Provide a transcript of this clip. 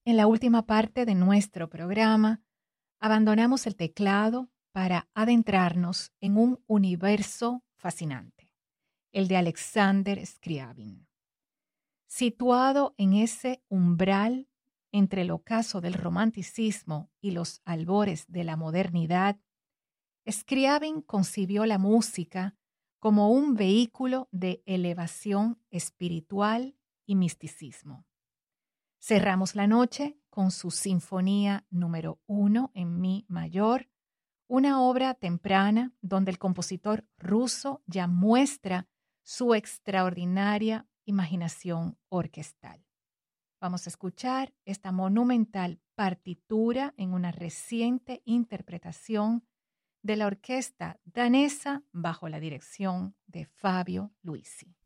En la última parte de nuestro programa, abandonamos el teclado para adentrarnos en un universo fascinante, el de Alexander Scriabin. Situado en ese umbral entre el ocaso del romanticismo y los albores de la modernidad, Scriabin concibió la música como un vehículo de elevación espiritual y misticismo. Cerramos la noche con su Sinfonía número 1 en Mi mayor, una obra temprana donde el compositor ruso ya muestra su extraordinaria imaginación orquestal. Vamos a escuchar esta monumental partitura en una reciente interpretación de la orquesta danesa bajo la dirección de Fabio Luisi.